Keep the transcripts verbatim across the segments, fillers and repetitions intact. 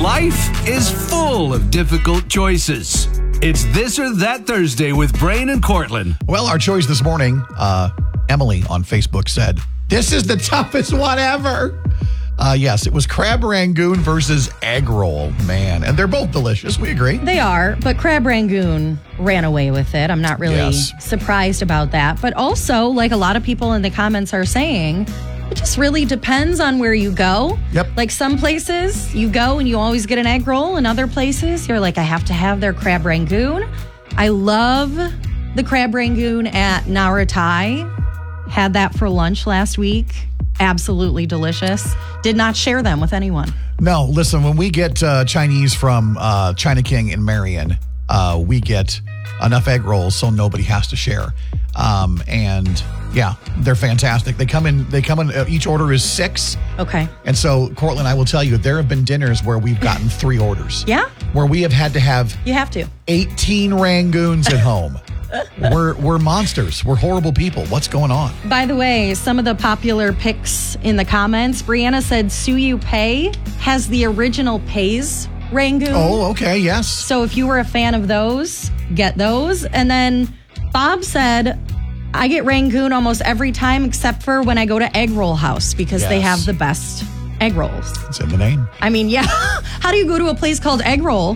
Life is full of difficult choices. It's This or That Thursday with Brain and Cortland. Well, our choice this morning, uh, Emily on Facebook said, this is the toughest one ever. Uh, yes, it was crab rangoon versus egg roll, man. And they're both delicious. We agree. They are, but crab rangoon ran away with it. I'm not really Yes. surprised about that. But also, like a lot of people in the comments are saying, it just really depends on where you go. Yep. Like some places you go and you always get an egg roll, and other places you're like, I have to have their crab rangoon. I love the crab rangoon at Naratai. Had that for lunch last week. Absolutely delicious. Did not share them with anyone. No, listen, when we get uh, Chinese from uh, China King in Marion, uh, we get enough egg rolls so nobody has to share. Um, and yeah, they're fantastic. They come in, they come in, uh, each order is six. Okay. And so, Cortland, I will tell you, there have been dinners where we've gotten three orders. Yeah? Where we have had to have You have to. eighteen rangoons at home. We're we're monsters. We're horrible people. What's going on? By the way, some of the popular picks in the comments, Brianna said Suyu Pei has the original Pei's rangoon. Oh, okay, yes. So if you were a fan of those, get those. And then Bob said, I get rangoon almost every time except for when I go to Egg Roll House because they Yes. have the best egg rolls. It's in the name. I mean, yeah. How do you go to a place called Egg Roll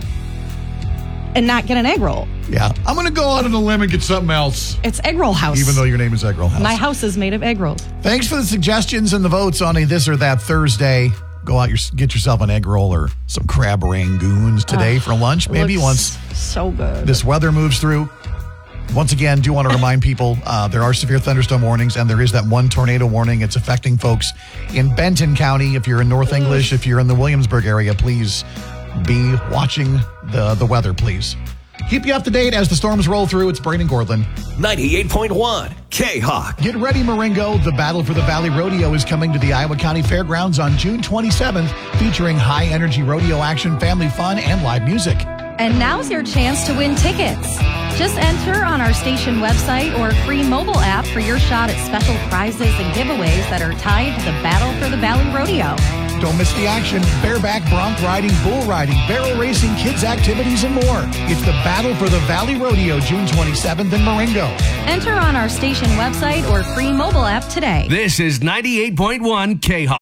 and not get an egg roll? Yeah. I'm going to go out on a limb and get something else. It's Egg Roll House. Even though your name is Egg Roll House. My house is made of egg rolls. Thanks for the suggestions and the votes on a This or That Thursday. Go out, your, get yourself an egg roll or some crab rangoons today Oh, for lunch. Maybe looks once so good. this weather moves through. Once again, do want to remind people uh, there are severe thunderstorm warnings, and there is that one tornado warning. It's affecting folks in Benton County. If you're in North English, if you're in the Williamsburg area, please be watching the, the weather, please. Keep you up to date as the storms roll through. It's Brain and Cortland. ninety-eight point one K-Hawk. Get ready, Marengo. The Battle for the Valley Rodeo is coming to the Iowa County Fairgrounds on June twenty-seventh, featuring high-energy rodeo action, family fun, and live music. And now's your chance to win tickets. Just enter on our station website or free mobile app for your shot at special prizes and giveaways that are tied to the Battle for the Valley Rodeo. Don't miss the action. Bareback, bronc riding, bull riding, barrel racing, kids activities, and more. It's the Battle for the Valley Rodeo, June twenty-seventh in Marengo. Enter on our station website or free mobile app today. This is ninety-eight point one K-Hawk.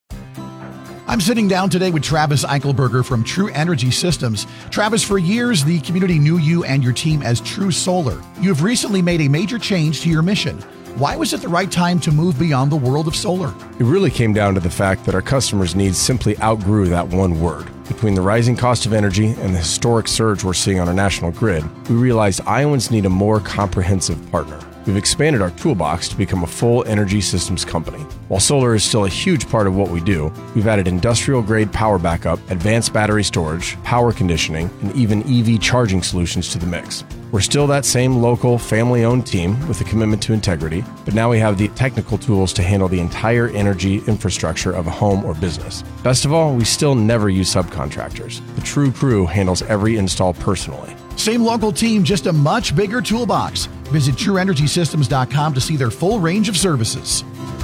I'm sitting down today with Travis Eichelberger from True Energy Systems. Travis, for years, the community knew you and your team as True Solar. You have recently made a major change to your mission. Why was it the right time to move beyond the world of solar? It really came down to the fact that our customers' needs simply outgrew that one word. Between the rising cost of energy and the historic surge we're seeing on our national grid, we realized Iowans need a more comprehensive partner. We've expanded our toolbox to become a full energy systems company. While solar is still a huge part of what we do, we've added industrial-grade power backup, advanced battery storage, power conditioning, and even E V charging solutions to the mix. We're still that same local, family-owned team with a commitment to integrity, but now we have the technical tools to handle the entire energy infrastructure of a home or business. Best of all, we still never use subcontractors. The True Crew handles every install personally. Same local team, just a much bigger toolbox. Visit true energy systems dot com to see their full range of services.